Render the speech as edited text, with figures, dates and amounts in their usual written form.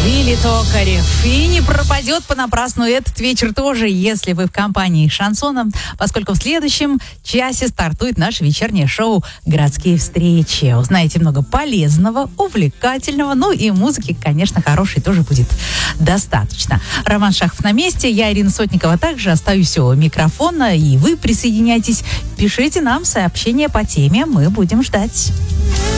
Вилли Токарев. И не пропадет понапрасну этот вечер тоже, если вы в компании шансона, поскольку в следующем часе стартует наше вечернее шоу «Городские встречи». Узнаете много полезного, увлекательного, ну и музыки, конечно, хорошей тоже будет достаточно. Роман Шахов на месте, я, Ирина Сотникова, также остаюсь у микрофона, и вы присоединяйтесь. Пишите нам сообщения по теме, мы будем ждать.